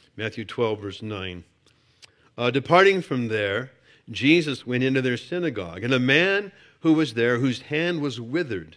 Matthew 12, verse 9. Departing from there, Jesus went into their synagogue, and a man who was there whose hand was withered.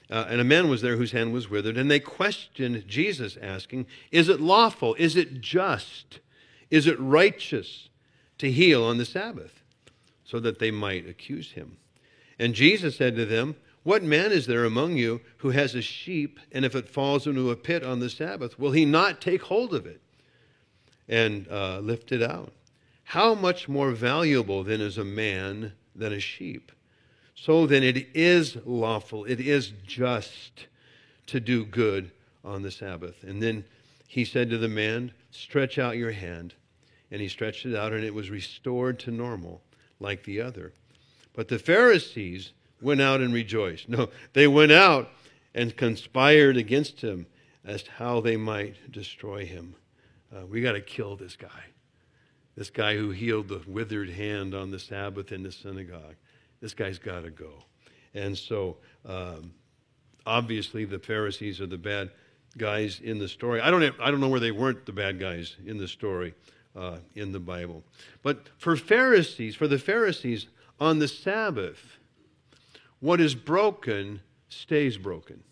And they questioned Jesus, asking, "Is it lawful? Is it just? Is it righteous to heal on the Sabbath?" So that they might accuse him. And Jesus said to them, "What man is there among you who has a sheep, and if it falls into a pit on the Sabbath, will he not take hold of it and lift it out? How much more valuable then is a man than a sheep? So then it is lawful, it is just to do good on the Sabbath." And then he said to the man, "Stretch out your hand." And he stretched it out, and it was restored to normal, like the other. But the Pharisees went out and rejoiced. No, they went out and conspired against him as to how they might destroy him. We got to kill this guy. This guy who healed the withered hand on the Sabbath in the synagogue. This guy's got to go. And so, obviously, the Pharisees are the bad guys in the story. I don't know where they weren't the bad guys in the story in the Bible. But for the Pharisees, on the Sabbath, what is broken stays broken.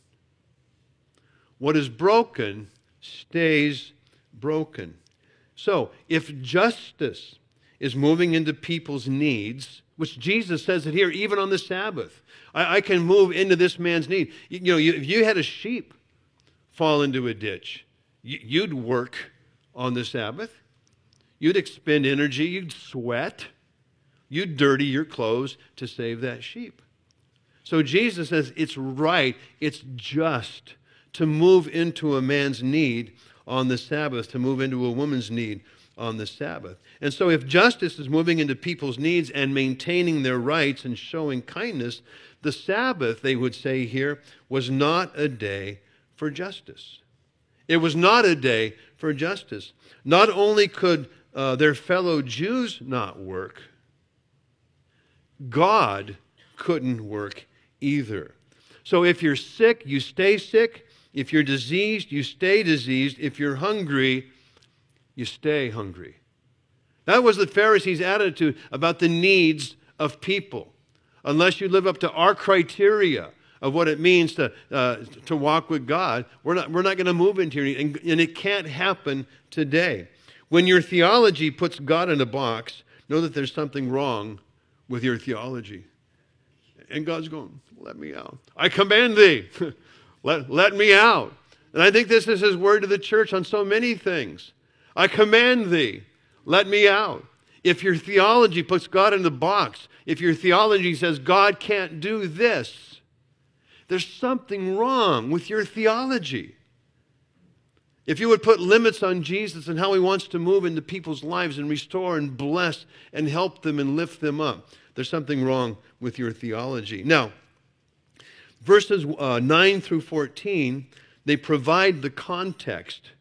What is broken stays broken. So, if justice is moving into people's needs, which Jesus says it here, even on the Sabbath, I can move into this man's need. If you had a sheep fall into a ditch, you'd work on the Sabbath. You'd expend energy, you'd sweat, you'd dirty your clothes to save that sheep. So Jesus says it's right, it's just to move into a man's need on the Sabbath, to move into a woman's need on the Sabbath. And so if justice is moving into people's needs and maintaining their rights and showing kindness, the Sabbath, they would say here, was not a day for justice. It was not a day for justice. Not only could their fellow Jews not work, God couldn't work either. So if you're sick, you stay sick. If you're diseased, you stay diseased. If you're hungry, you stay hungry. That was the Pharisees' attitude about the needs of people. Unless you live up to our criteria of what it means to walk with God, we're not going to move into your need. And it can't happen today. When your theology puts God in a box, know that there's something wrong with your theology. And God's going, "Let me out. I command thee. let me out." And I think this is his word to the church on so many things. I command thee. Let me out. If your theology puts God in the box, if your theology says God can't do this, there's something wrong with your theology. If you would put limits on Jesus and how he wants to move into people's lives and restore and bless and help them and lift them up, there's something wrong with your theology. Now, verses 9 through 14, they provide the context